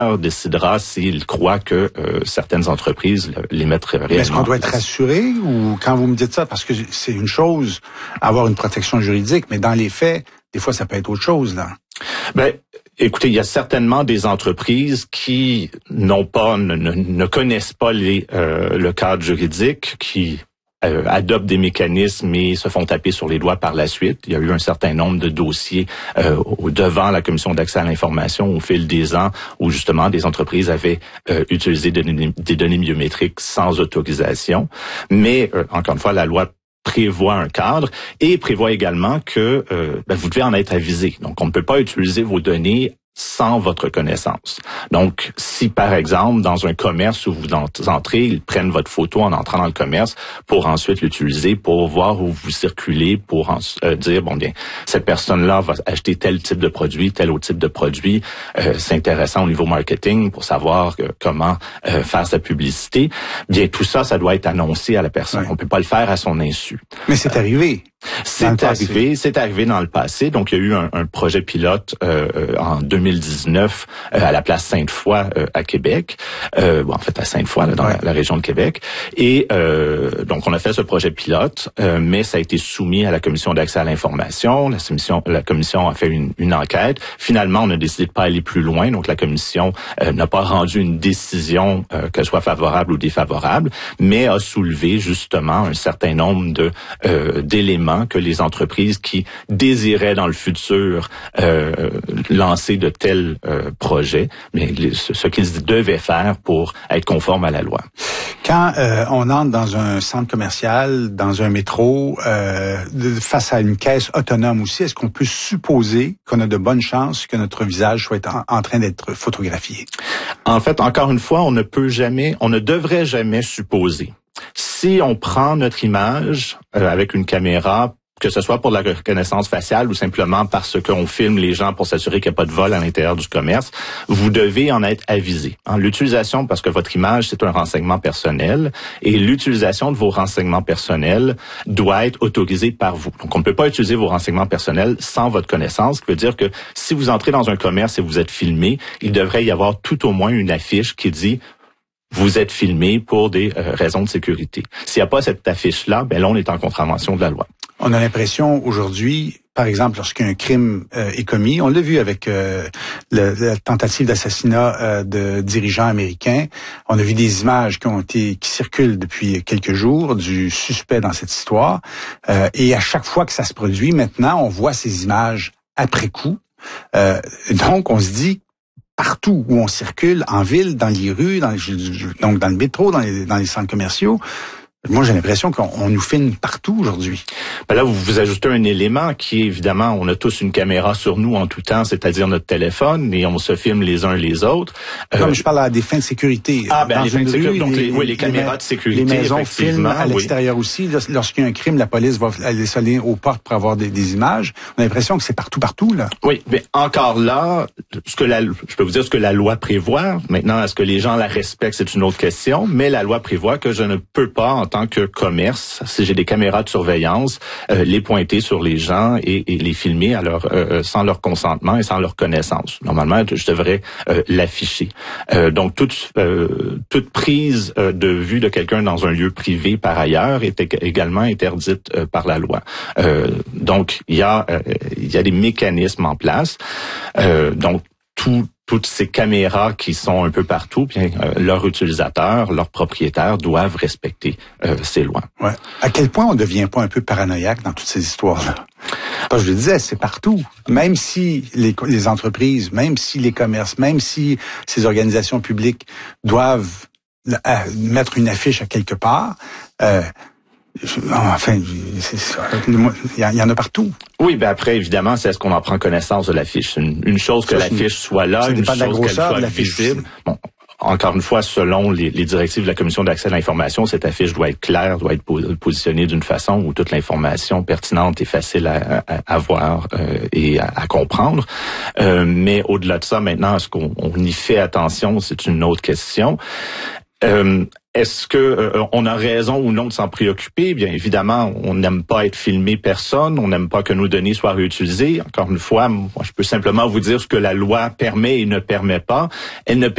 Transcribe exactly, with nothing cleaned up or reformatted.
décidera s'il croit que euh, certaines entreprises les mettent réellement. Mais est-ce qu'on doit être rassuré ou quand vous me dites ça, parce que c'est une chose avoir une protection juridique, mais dans les faits, des fois ça peut être autre chose là. Ben, écoutez, il y a certainement des entreprises qui n'ont pas, ne, ne, ne connaissent pas les, euh, le cadre juridique, qui Euh, adoptent des mécanismes et se font taper sur les doigts par la suite. Il y a eu un certain nombre de dossiers euh, au, devant la Commission d'accès à l'information au fil des ans où justement des entreprises avaient euh, utilisé de, des données biométriques sans autorisation. Mais euh, encore une fois, la loi prévoit un cadre et prévoit également que euh, ben, vous devez en être avisé. Donc, on ne peut pas utiliser vos données sans votre connaissance. Donc, si par exemple, dans un commerce où vous entrez, ils prennent votre photo en entrant dans le commerce pour ensuite l'utiliser pour voir où vous circulez, pour en, euh, dire, bon bien, cette personne-là va acheter tel type de produit, tel autre type de produit, euh, c'est intéressant au niveau marketing pour savoir euh, comment euh, faire sa publicité. Bien, tout ça, ça doit être annoncé à la personne. Oui. On peut pas le faire à son insu. Mais c'est euh, arrivé. C'est arrivé, c'est arrivé dans le passé. Donc, il y a eu un, un projet pilote euh, en deux mille dix-neuf euh, à la place Sainte-Foy euh, à Québec. Euh, bon, en fait, à Sainte-Foy, là, dans ouais. la, la région de Québec. Et euh, donc, on a fait ce projet pilote, euh, mais ça a été soumis à la Commission d'accès à l'information. La commission, la commission a fait une, une enquête. Finalement, on a décidé de pas aller plus loin. Donc, la commission euh, n'a pas rendu une décision, euh, qu'elle soit favorable ou défavorable, mais a soulevé justement un certain nombre de euh, d'éléments que les entreprises qui désiraient dans le futur euh, lancer de tels euh, projets, mais les, ce qu'ils devaient faire pour être conformes à la loi. Quand euh, on entre dans un centre commercial, dans un métro, euh, face à une caisse autonome aussi, est-ce qu'on peut supposer qu'on a de bonnes chances que notre visage soit en, en train d'être photographié? En fait, encore une fois, on ne peut jamais, on ne devrait jamais supposer. Si on prend notre image euh, avec une caméra, que ce soit pour la reconnaissance faciale ou simplement parce qu'on filme les gens pour s'assurer qu'il n'y a pas de vol à l'intérieur du commerce, vous devez en être avisé. En l'utilisation, parce que votre image, c'est un renseignement personnel, et l'utilisation de vos renseignements personnels doit être autorisée par vous. Donc, on ne peut pas utiliser vos renseignements personnels sans votre connaissance, ce qui veut dire que si vous entrez dans un commerce et vous êtes filmé, il devrait y avoir tout au moins une affiche qui dit vous êtes filmé pour des euh, raisons de sécurité. S'il n'y a pas cette affiche-là, ben là, on est en contravention de la loi. On a l'impression aujourd'hui, par exemple, lorsqu'un crime euh, est commis, on l'a vu avec euh, le, la tentative d'assassinat euh, de dirigeants américains, on a vu des images qui ont été qui circulent depuis quelques jours du suspect dans cette histoire, euh, et à chaque fois que ça se produit, maintenant, on voit ces images après coup. Euh, donc, on se dit partout où on circule, en ville, dans les rues, dans les, donc dans le métro, dans les, dans les centres commerciaux. Moi, j'ai l'impression qu'on nous filme partout aujourd'hui. Ben là, vous vous ajoutez un élément qui est, évidemment, on a tous une caméra sur nous en tout temps, c'est-à-dire notre téléphone, et on se filme les uns les autres. Non, euh, mais je parle à des fins de sécurité. Ah, ben, dans les fins de sécurité, donc les, oui, les caméras les, de sécurité, les maisons filment à oui. l'extérieur aussi. Lorsqu'il y a un crime, la police va aller sonner aux portes pour avoir des, des images. On a l'impression que c'est partout, partout, là. Oui, mais encore là, ce que la, je peux vous dire ce que la loi prévoit. Maintenant, est-ce que les gens la respectent, c'est une autre question, mais la loi prévoit que je ne peux pas, en tant que commerce, si j'ai des caméras de surveillance, euh, les pointer sur les gens et, et les filmer à leur, euh, sans leur consentement et sans leur connaissance. Normalement, je devrais euh, l'afficher. Euh, donc, toute, euh, toute prise euh, de vue de quelqu'un dans un lieu privé, par ailleurs, est également interdite euh, par la loi. Euh, donc, il y a, euh, il y a des mécanismes en place. Euh, donc, tout toutes ces caméras qui sont un peu partout, bien euh, leurs utilisateurs, leurs propriétaires doivent respecter euh, ces lois. Ouais. À quel point on devient pas un peu paranoïaque dans toutes ces histoires-là? Parce que je le disais, c'est partout. Même si les, les entreprises, même si les commerces, même si ces organisations publiques doivent euh, mettre une affiche à quelque part, euh, enfin, il y en a partout. Oui, ben après, évidemment, c'est est-ce qu'on en prend connaissance de l'affiche. Une, une chose que l'affiche soit là, une chose qu'elle soit visible. Bon, encore une fois, selon les, les directives de la Commission d'accès à l'information, cette affiche doit être claire, doit être positionnée d'une façon où toute l'information pertinente est facile à, à, à voir euh, et à, à comprendre. Euh, mais au-delà de ça, maintenant, est-ce qu'on on y fait attention? C'est une autre question. Euh, Est-ce que euh, on a raison ou non de s'en préoccuper? Bien évidemment, on n'aime pas être filmé personne, on n'aime pas que nos données soient réutilisées. Encore une fois, moi, je peux simplement vous dire ce que la loi permet et ne permet pas. Elle ne